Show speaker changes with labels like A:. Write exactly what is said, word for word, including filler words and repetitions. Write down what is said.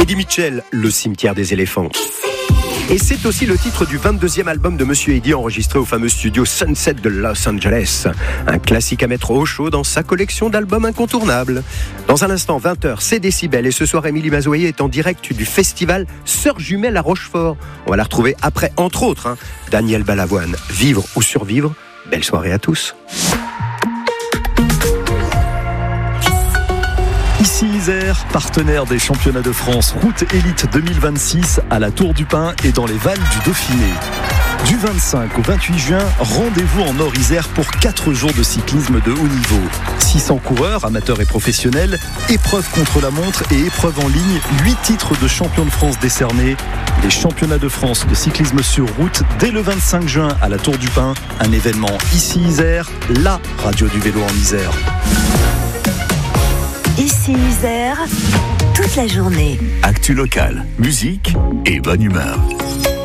A: Eddie Mitchell, Le cimetière des éléphants. Et c'est aussi le titre du vingt-deuxième album de Monsieur Eddie, enregistré au fameux studio Sunset de Los Angeles. Un classique à mettre au chaud dans sa collection d'albums incontournables. Dans un instant, vingt heures, c'est Décibel. Et ce soir, Émilie Mazoyer est en direct du festival Sœurs Jumelles à Rochefort. On va la retrouver après, entre autres, hein, Daniel Balavoine. Vivre ou survivre. Belle soirée à tous.
B: Ici Isère, partenaire des championnats de France Route Élite deux mille vingt-six à la Tour du Pin et dans les Valles du Dauphiné. Du vingt-cinq au vingt-huit juin, rendez-vous en Nord-Isère pour quatre jours de cyclisme de haut niveau. six cents coureurs, amateurs et professionnels, épreuves contre la montre et épreuves en ligne, huit titres de champion de France décernés. Les championnats de France de cyclisme sur route dès le vingt-cinq juin à la Tour du Pin. Un événement ici Isère, la radio du vélo en Isère.
C: Ici Isère, toute la journée.
D: Actu local, musique et bonne humeur.